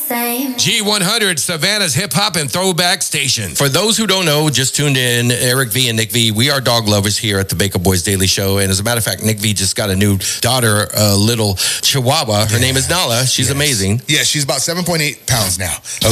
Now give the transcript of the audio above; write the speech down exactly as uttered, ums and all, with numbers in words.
same. G one hundred, Savannah's hip hop and throwback station. For those who don't know, just tuned in, Eric V and Nick V, we are dog lovers here at the Baker Boys Daily Show. And as a matter of fact, Nick V just got a new daughter, a little Chihuahua. Her Yeah. name is Nala. She's Yes. amazing. Yeah, she's about seven point eight pounds now.